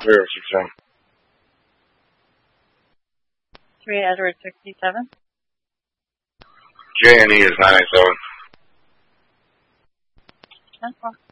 067. 3 Edward 67. JNE is 987. 10-4.